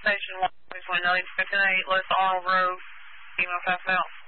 Station 1, between 958 West Arnold Road, email pass out.